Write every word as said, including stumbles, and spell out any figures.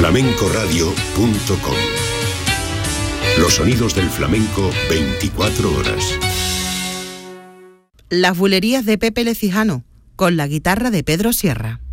flamencoradio punto com. Los sonidos del flamenco veinticuatro horas. Las bulerías de Pepe Lecijano, con la guitarra de Pedro Sierra.